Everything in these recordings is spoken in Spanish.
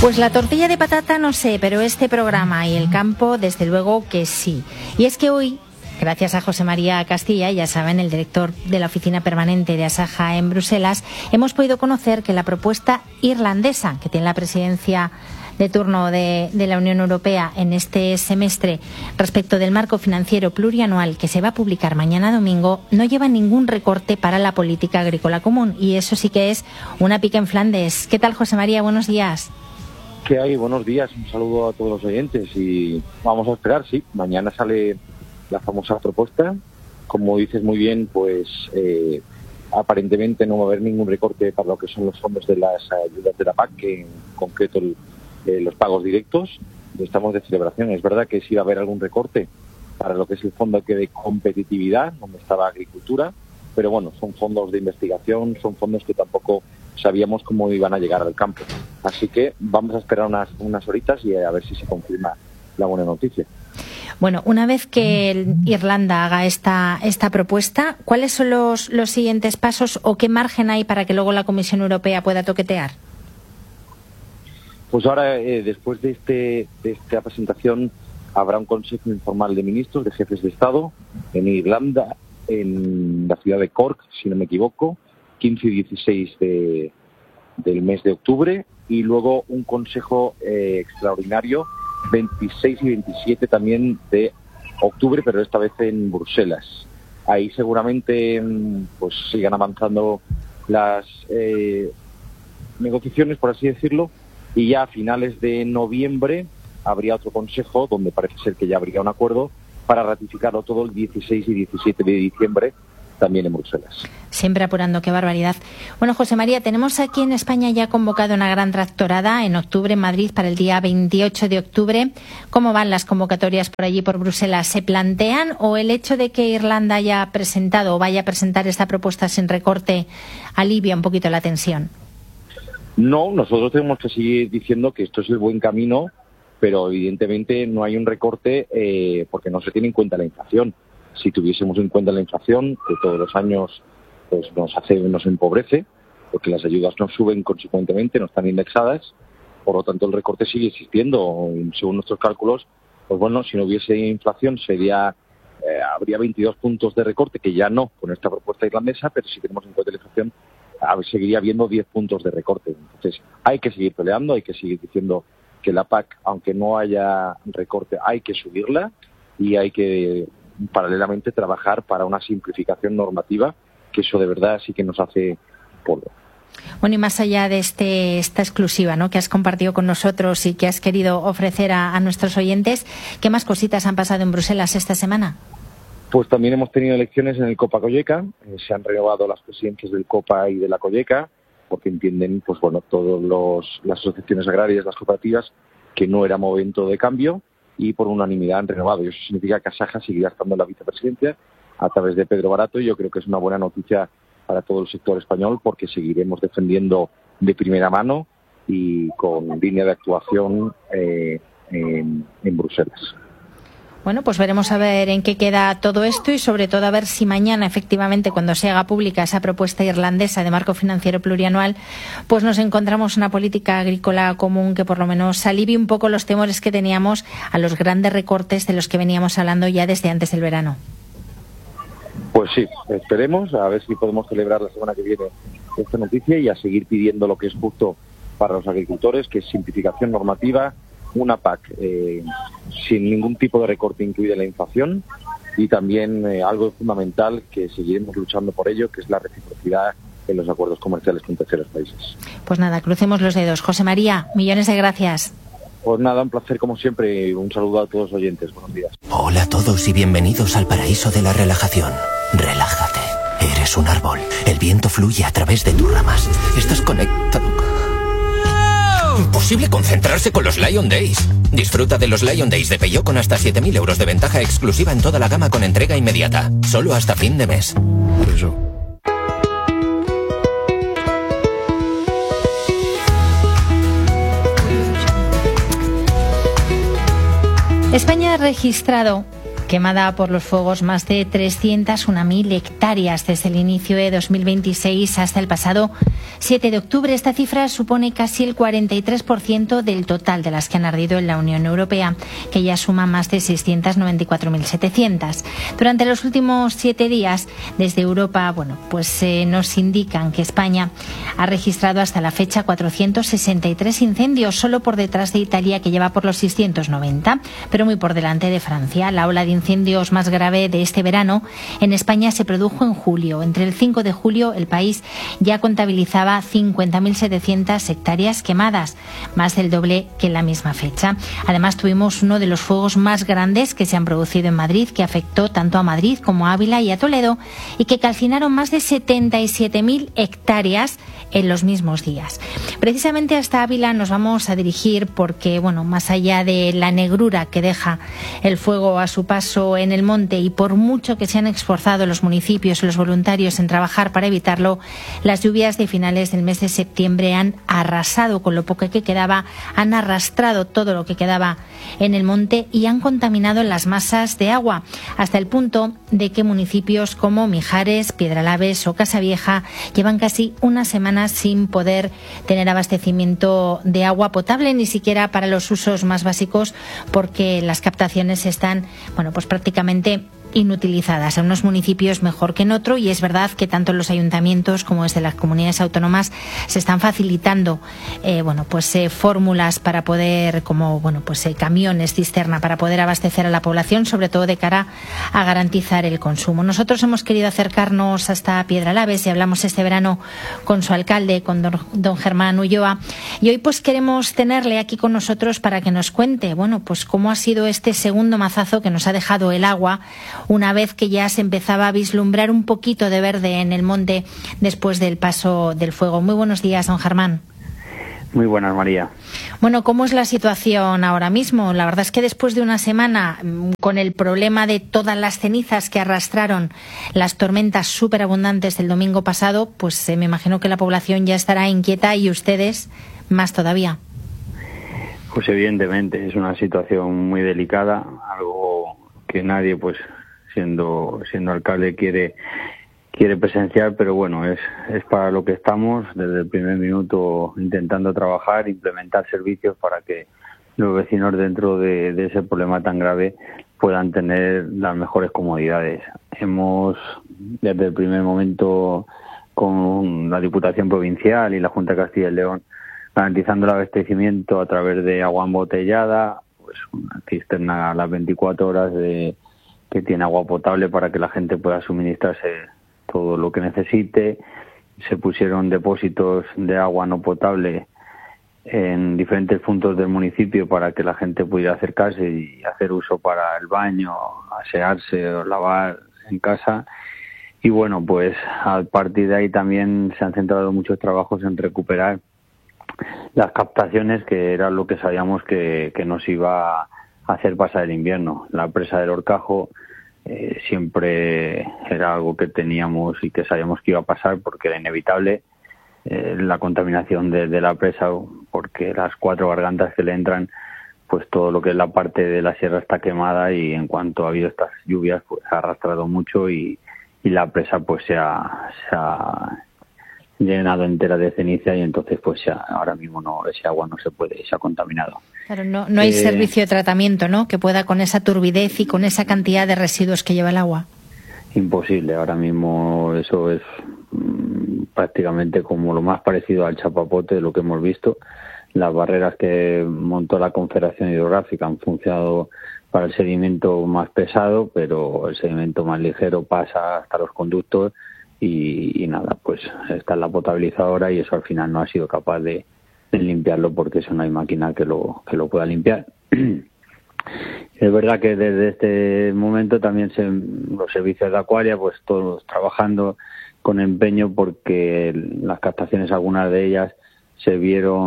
Pues la tortilla de patata no sé, pero este programa y el campo desde luego que sí. Y es que hoy, gracias a José María Castilla, ya saben, el director de la Oficina Permanente de Asaja en Bruselas, hemos podido conocer que la propuesta irlandesa que tiene la presidencia de turno de la Unión Europea en este semestre respecto del marco financiero plurianual que se va a publicar mañana domingo no lleva ningún recorte para la política agrícola común, y eso sí que es una pica en Flandes. ¿Qué tal, José María? Buenos días. ¿Qué hay? Buenos días, un saludo a todos los oyentes y vamos a esperar, sí, mañana sale la famosa propuesta. Como dices muy bien, pues aparentemente no va a haber ningún recorte para lo que son los fondos de las ayudas de la PAC, que en concreto los pagos directos. Estamos de celebración. Es verdad que sí va a haber algún recorte para lo que es el fondo de competitividad, donde está la agricultura, pero bueno, son fondos de investigación, son fondos que tampoco sabíamos cómo iban a llegar al campo. Así que vamos a esperar unas horitas y a ver si se confirma la buena noticia. Bueno, una vez que Irlanda haga esta propuesta, ¿cuáles son los siguientes pasos o qué margen hay para que luego la Comisión Europea pueda toquetear? Pues ahora, después de esta presentación, habrá un consejo informal de ministros, de jefes de Estado, en Irlanda, en la ciudad de Cork, si no me equivoco, 15 y 16 del mes de octubre, y luego un consejo extraordinario 26 y 27 también de octubre, pero esta vez en Bruselas. Ahí seguramente pues sigan avanzando las negociaciones, por así decirlo, y ya a finales de noviembre habría otro consejo donde parece ser que ya habría un acuerdo para ratificarlo todo el 16 y 17 de diciembre también en Bruselas. Siempre apurando, qué barbaridad. Bueno, José María, tenemos aquí en España ya convocado una gran tractorada en octubre en Madrid para el día 28 de octubre. ¿Cómo van las convocatorias por allí, por Bruselas? ¿Se plantean o el hecho de que Irlanda haya presentado o vaya a presentar esta propuesta sin recorte alivia un poquito la tensión? No, nosotros tenemos que seguir diciendo que esto es el buen camino, pero evidentemente no hay un recorte porque no se tiene en cuenta la inflación. Si tuviésemos en cuenta la inflación, que todos los años pues nos empobrece, porque las ayudas no suben consecuentemente, no están indexadas, por lo tanto el recorte sigue existiendo. Según nuestros cálculos, pues bueno, si no hubiese inflación habría 22 puntos de recorte, que ya no con esta propuesta irlandesa, pero si tenemos en cuenta la inflación, seguiría habiendo 10 puntos de recorte. Entonces hay que seguir peleando, hay que seguir diciendo que la PAC, aunque no haya recorte, hay que subirla y hay que paralelamente trabajar para una simplificación normativa, que eso de verdad sí que nos hace polvo. Bueno, y más allá de esta exclusiva, ¿no?, que has compartido con nosotros y que has querido ofrecer a nuestros oyentes, ¿qué más cositas han pasado en Bruselas esta semana? Pues también hemos tenido elecciones en el Copa Cogeca, se han renovado las presidencias del Copa y de la Cogeca, porque entienden, pues bueno, todas las asociaciones agrarias, las cooperativas, que no era momento de cambio, y por unanimidad han renovado. Y eso significa que Asaja seguirá estando en la vicepresidencia a través de Pedro Barato, y yo creo que es una buena noticia para todo el sector español, porque seguiremos defendiendo de primera mano y con línea de actuación en Bruselas. Bueno, pues veremos a ver en qué queda todo esto y sobre todo a ver si mañana, efectivamente, cuando se haga pública esa propuesta irlandesa de marco financiero plurianual, pues nos encontramos una política agrícola común que por lo menos alivie un poco los temores que teníamos a los grandes recortes de los que veníamos hablando ya desde antes del verano. Pues sí, esperemos a ver si podemos celebrar la semana que viene esta noticia y a seguir pidiendo lo que es justo para los agricultores, que es simplificación normativa, una PAC sin ningún tipo de recorte incluida la inflación, y también algo fundamental que seguiremos luchando por ello, que es la reciprocidad en los acuerdos comerciales con terceros países. Pues nada, crucemos los dedos. José María, millones de gracias. Pues nada, un placer como siempre, un saludo a todos los oyentes. Buenos días. Hola a todos y bienvenidos al paraíso de la relajación. Relájate, eres un árbol, el viento fluye a través de tus ramas, estás conectado. Imposible concentrarse con los Lion Days. Disfruta de los Lion Days de Peugeot con hasta 7.000 euros de ventaja exclusiva en toda la gama con entrega inmediata. Solo hasta fin de mes. Eso. España ha registrado que quemada por los fuegos más de 301.000 hectáreas desde el inicio de 2026 hasta el pasado 7 de octubre. Esta cifra supone casi el 43% del total de las que han ardido en la Unión Europea, que ya suma más de 694.700. Durante los últimos 7 días, desde Europa, nos indican que España ha registrado hasta la fecha 463 incendios, solo por detrás de Italia, que lleva por los 690, pero muy por delante de Francia. La ola de incendios más grave de este verano en España se produjo en julio. Entre el 5 de julio el país ya contabilizaba 50.700 hectáreas quemadas, más del doble que en la misma fecha. Además, tuvimos uno de los fuegos más grandes que se han producido en Madrid, que afectó tanto a Madrid como a Ávila y a Toledo, y que calcinaron más de 77.000 hectáreas en los mismos días. Precisamente hasta Ávila nos vamos a dirigir porque, más allá de la negrura que deja el fuego a su paso en el monte, y por mucho que se han esforzado los municipios y los voluntarios en trabajar para evitarlo, las lluvias de finales del mes de septiembre han arrasado con lo poco que quedaba, han arrastrado todo lo que quedaba en el monte y han contaminado las masas de agua, hasta el punto de que municipios como Mijares, Piedralaves o Casavieja llevan casi una semana sin poder tener abastecimiento de agua potable, ni siquiera para los usos más básicos, porque las captaciones están, prácticamente inutilizadas. En unos municipios mejor que en otro, y es verdad que tanto en los ayuntamientos como desde las comunidades autónomas se están facilitando fórmulas para poder, camiones cisterna para poder abastecer a la población, sobre todo de cara a garantizar el consumo. Nosotros hemos querido acercarnos hasta Piedralaves y hablamos este verano con su alcalde, con don Germán Ulloa, y hoy queremos tenerle aquí con nosotros para que nos cuente cómo ha sido este segundo mazazo que nos ha dejado el agua, una vez que ya se empezaba a vislumbrar un poquito de verde en el monte después del paso del fuego. Muy buenos días, don Germán. Muy buenas, María. ¿Cómo es la situación ahora mismo? La verdad es que después de una semana con el problema de todas las cenizas que arrastraron las tormentas súper abundantes del domingo pasado, me imagino que la población ya estará inquieta y ustedes más todavía. Pues evidentemente es una situación muy delicada, algo que nadie, siendo alcalde, quiere presenciar, pero es para lo que estamos desde el primer minuto, intentando trabajar, implementar servicios para que los vecinos, dentro de ese problema tan grave, puedan tener las mejores comodidades. Hemos, desde el primer momento, con la Diputación Provincial y la Junta de Castilla y León, garantizando el abastecimiento a través de agua embotellada, una cisterna a las 24 horas que tiene agua potable para que la gente pueda suministrarse todo lo que necesite. Se pusieron depósitos de agua no potable en diferentes puntos del municipio para que la gente pudiera acercarse y hacer uso para el baño, asearse o lavar en casa. Y a partir de ahí también se han centrado muchos trabajos en recuperar las captaciones, que era lo que sabíamos que nos iba a hacer pasar el invierno. La presa del Horcajo siempre era algo que teníamos y que sabíamos que iba a pasar, porque era inevitable la contaminación de la presa, porque las 4 gargantas que le entran, todo lo que es la parte de la sierra está quemada, y en cuanto ha habido estas lluvias ha arrastrado mucho y la presa se ha llenado entera de ceniza, y entonces ahora mismo ese agua no se puede, se ha contaminado. Claro, no hay servicio de tratamiento, ¿no?, que pueda, con esa turbidez y con esa cantidad de residuos que lleva el agua. Imposible, ahora mismo eso es prácticamente como lo más parecido al chapapote de lo que hemos visto. Las barreras que montó la Confederación Hidrográfica han funcionado para el sedimento más pesado, pero el sedimento más ligero pasa hasta los conductos y está en la potabilizadora, y eso al final no ha sido capaz de limpiarlo, porque eso no hay máquina que lo pueda limpiar. Es verdad que desde este momento también los servicios de Acuaria, todos trabajando con empeño, porque las captaciones, algunas de ellas, se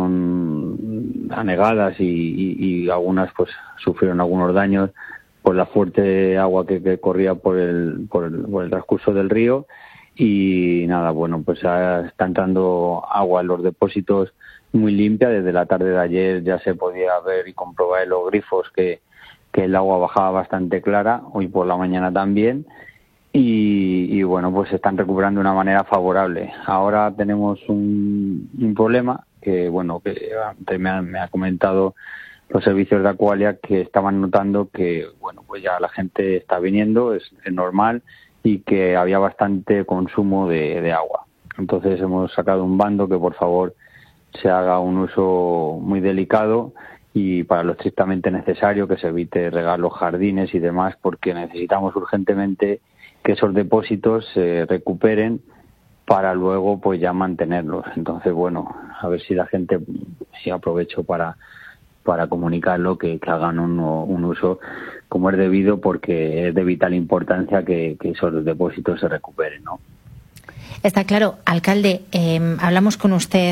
vieron anegadas y algunas sufrieron algunos daños por la fuerte agua que corría por el transcurso del río. Y está entrando agua en los depósitos muy limpia. Desde la tarde de ayer ya se podía ver y comprobar en los grifos que el agua bajaba bastante clara, hoy por la mañana también, y bueno, pues se están recuperando de una manera favorable. Ahora tenemos un problema que, bueno, que antes me ha comentado los servicios de Aqualia, que estaban notando que, bueno, pues ya la gente está viniendo, es normal, y que había bastante consumo de agua. Entonces hemos sacado un bando que por favor se haga un uso muy delicado y para lo estrictamente necesario, que se evite regar los jardines y demás, porque necesitamos urgentemente que esos depósitos se recuperen para luego pues ya mantenerlos. Entonces, bueno, a ver si la gente, si aprovecho para comunicarlo, que hagan un uso como es debido, porque es de vital importancia que esos depósitos se recuperen, ¿no? Está claro, alcalde. Hablamos con usted,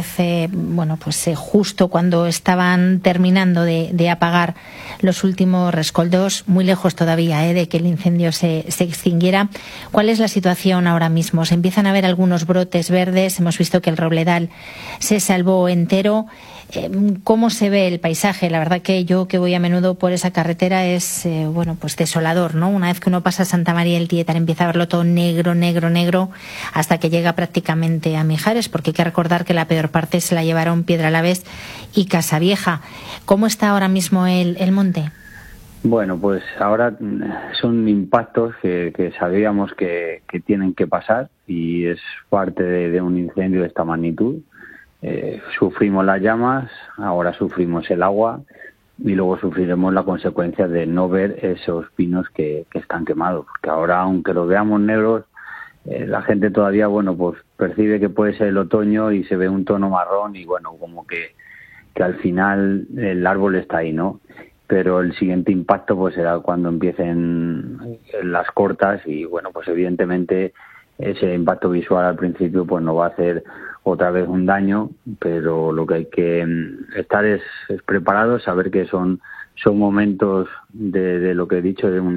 justo cuando estaban terminando de apagar los últimos rescoldos, muy lejos todavía de que el incendio se extinguiera. ¿Cuál es la situación ahora mismo? Se empiezan a ver algunos brotes verdes. Hemos visto que el Robledal se salvó entero. ¿Cómo se ve el paisaje? La verdad que yo, que voy a menudo por esa carretera, es desolador, ¿no? Una vez que uno pasa Santa María del Tietar empieza a verlo todo negro, negro, negro, hasta que llega prácticamente a Mijares, porque hay que recordar que la peor parte se la llevaron Piedralavés y Casavieja. ¿Cómo está ahora mismo el monte? Bueno, pues ahora son impactos que sabíamos que tienen que pasar, y es parte de un incendio de esta magnitud. Sufrimos las llamas, ahora sufrimos el agua y luego sufriremos la consecuencia de no ver esos pinos que están quemados, porque ahora, aunque los veamos negros, la gente todavía, pues percibe que puede ser el otoño y se ve un tono marrón y como que al final el árbol está ahí, ¿no? Pero el siguiente impacto pues será cuando empiecen las cortas y pues evidentemente ese impacto visual al principio pues no va a hacer otra vez un daño, pero lo que hay que estar es preparados, saber que son momentos de lo que he dicho, de un